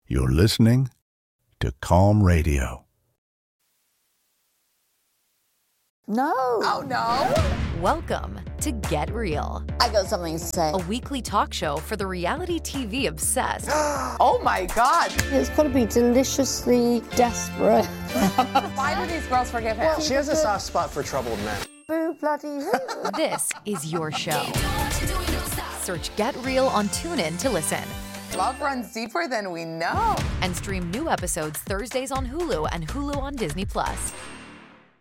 You're listening to Calm Radio. No. Oh, no. Welcome to Get Real, I got something to say. a weekly talk show for the reality TV obsessed. Oh, my God. It's got to be deliciously desperate. Why do these girls forgive him? She has a soft spot for troubled men. Boo bloody who? This is your show. Search Get Real on TuneIn to listen. Love runs deeper than we know. And stream new episodes Thursdays on Hulu and Hulu on Disney+.